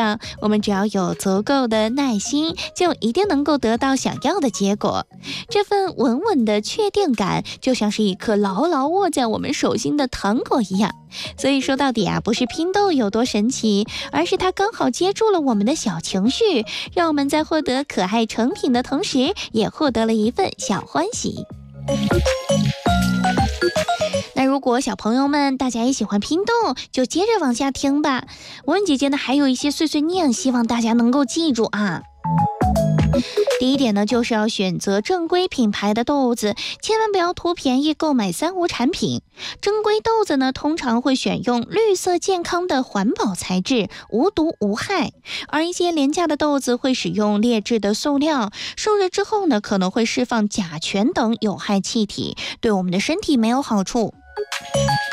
上，我们只要有足够的耐心，就一定能够得到想要的结果。这份稳稳的确定感，就像是一颗牢牢握在我们手心的糖果一样。所以说到底啊，不是拼豆有多神奇，而是它刚好接住了我们的小情绪，让我们在获得可爱成品的同时，也获得了一份小欢喜。那如果小朋友们大家也喜欢拼豆，就接着往下听吧。文姐姐呢还有一些碎碎念，希望大家能够记住啊。第一点呢，就是要选择正规品牌的豆子，千万不要图便宜购买三无产品。正规豆子呢，通常会选用绿色健康的环保材质，无毒无害，而一些廉价的豆子会使用劣质的塑料，受热之后呢，可能会释放甲醛等有害气体，对我们的身体没有好处。